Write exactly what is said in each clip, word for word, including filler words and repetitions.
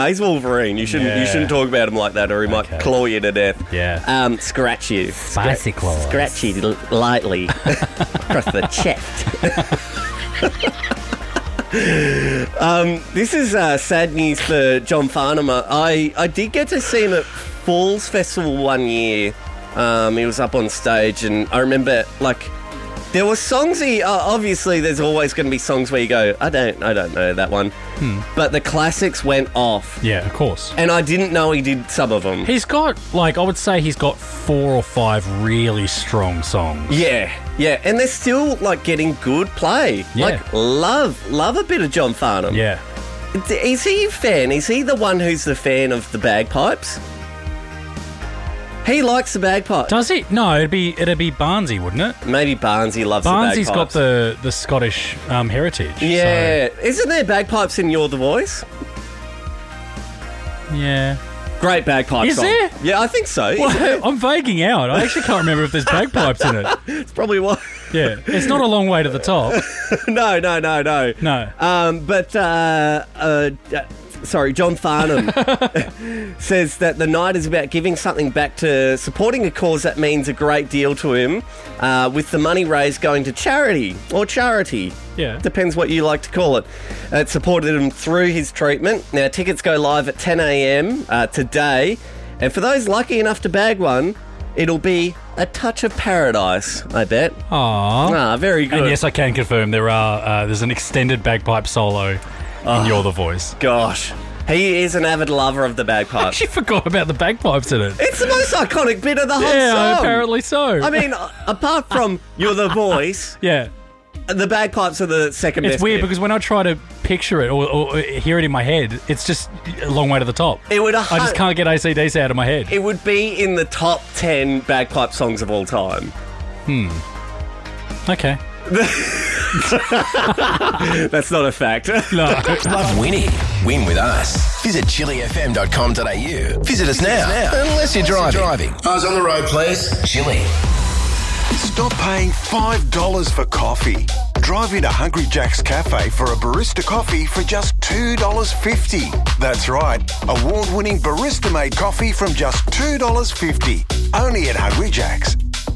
He's Wolverine. You shouldn't. Yeah. You shouldn't talk about him like that, or he Okay. might claw you to death. Yeah. Um, scratch you. Spicy claws. Scratch you l- lightly across the chest. um, this is uh, sad news for John Farnham. I I did get to see him at Falls Festival one year. Um, he was up on stage, and I remember like. There were songs he... Uh, obviously, there's always going to be songs where you go, I don't I don't know that one. Hmm. But the classics went off. Yeah, of course. And I didn't know he did some of them. He's got, like, I would say he's got four or five really strong songs. Yeah, yeah. And they're still, like, getting good play. Yeah. Like, love, love a bit of John Farnham. Yeah. Is he a fan? Is he the one who's the fan of the bagpipes? He likes the bagpipes. Does he? No, it'd be it'd be Barnsey, wouldn't it? Maybe Barnsey loves Barnsey's the bagpipes. got the, the Scottish um, heritage. Yeah. Isn't there bagpipes in You're the Voice? So, yeah. Great bagpipe Is song. there? Yeah, I think so. Well, I'm vaguing out. I actually can't remember if there's bagpipes in it. It's probably what... Yeah. It's not a long way to the top. no, no, no, no. No. Um, but, uh, uh, uh, sorry, John Farnham says that the night is about giving something back to supporting a cause that means a great deal to him, uh, with the money raised going to charity or charity. Yeah. Depends what you like to call it. Uh, it supported him through his treatment. Now, tickets go live at ten a.m. Uh, today. And for those lucky enough to bag one, it'll be a touch of paradise, I bet. Aww. Ah, very good. And yes, I can confirm there are. Uh, there's an extended bagpipe solo in You're the Voice. Gosh, he is an avid lover of the I bagpipes. actually forgot about the bagpipes in it. It's the most iconic bit of the whole Yeah, song. apparently so. I mean, uh, apart from You're the Voice, yeah. the bagpipes are the second It's best weird bit. because when I try to picture it or, or hear it in my head, it's just a long way to the top. It would. I just can't get A C D C out of my head. It would be in the top ten bagpipe songs of all time. Okay. That's not a fact. No. Love winning? Win with us. Visit chili f m dot com dot a u. Visit us now, unless you're driving. driving. Eyes on the road, please. Chili. Stop paying five dollars for coffee. Drive into Hungry Jack's Cafe for a barista coffee for just two dollars fifty. That's right, award-winning barista-made coffee from just two dollars fifty. Only at Hungry Jack's.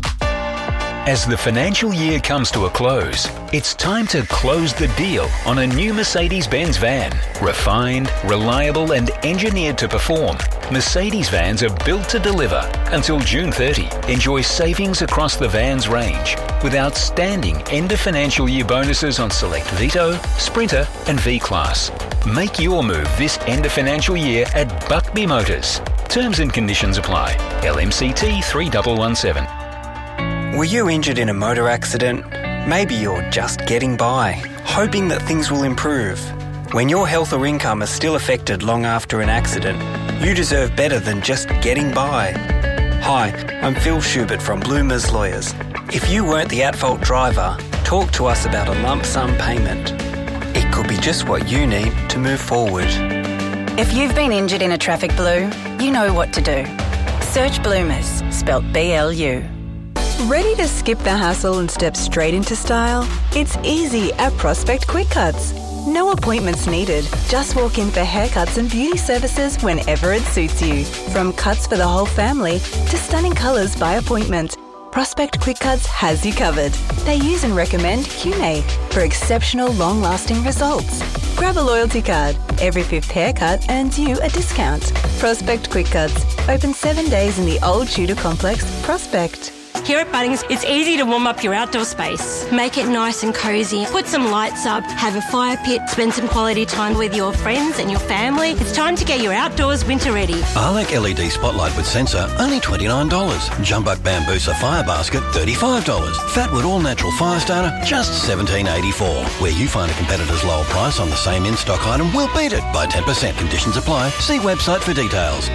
As the financial year comes to a close, it's time to close the deal on a new Mercedes-Benz van. Refined, reliable and engineered to perform, Mercedes vans are built to deliver. Until June thirtieth, enjoy savings across the van's range with outstanding end of financial year bonuses on select Vito, Sprinter and V-Class. Make your move this end of financial year at Buckby Motors. Terms and conditions apply. L M C T three one one seven. Were you injured in a motor accident? Maybe you're just getting by, hoping that things will improve. When your health or income is still affected long after an accident, you deserve better than just getting by. Hi, I'm Phil Schubert from Bloomers Lawyers. If you weren't the at-fault driver, talk to us about a lump sum payment. It could be just what you need to move forward. If you've been injured in a traffic blue, you know what to do. Search Bloomers, spelt B L U. Ready to skip the hassle and step straight into style? It's easy at Prospect Quick Cuts. No appointments needed. Just walk in for haircuts and beauty services whenever it suits you. From cuts for the whole family to stunning colours by appointment, Prospect Quick Cuts has you covered. They use and recommend Q N A for exceptional long-lasting results. Grab a loyalty card. Every fifth haircut earns you a discount. Prospect Quick Cuts. Open seven days in the Old Tudor Complex, Prospect. Here at Bunnings, it's easy to warm up your outdoor space. Make it nice and cosy. Put some lights up, have a fire pit, spend some quality time with your friends and your family. It's time to get your outdoors winter ready. Arlec L E D Spotlight with sensor, only twenty-nine dollars. Jumbuck Bambusa Fire Basket, thirty-five dollars. Fatwood All Natural Fire Starter, just seventeen eighty-four. Where you find a competitor's lower price on the same in-stock item, we'll beat it by ten percent. Conditions apply. See website for details.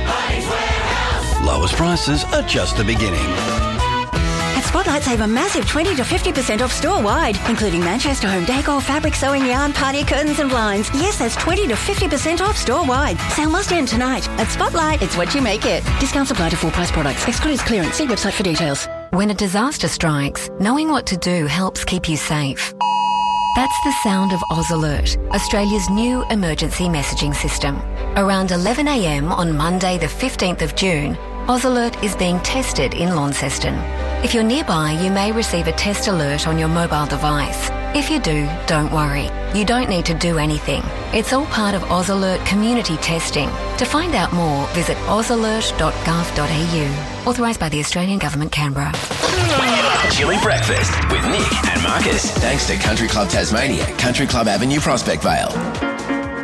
Lowest prices are just the beginning. At Spotlight, save a massive twenty to fifty percent off store-wide, including Manchester home decor, fabric, sewing yarn, party curtains and blinds. Yes, that's twenty to fifty percent off store-wide. Sale must end tonight. At Spotlight, it's what you make it. Discounts apply to full-price products. Excludes clearance. See website for details. When a disaster strikes, knowing what to do helps keep you safe. That's the sound of Oz Alert, Australia's new emergency messaging system. Around eleven a m on Monday the fifteenth of June, AusAlert is being tested in Launceston. If you're nearby, you may receive a test alert on your mobile device. If you do, don't worry. You don't need to do anything. It's all part of AusAlert community testing. To find out more, visit ausalert dot gov dot a u. Authorised by the Australian Government, Canberra. Chili Breakfast with Nick and Marcus. Thanks to Country Club Tasmania, Country Club Avenue, Prospect Vale.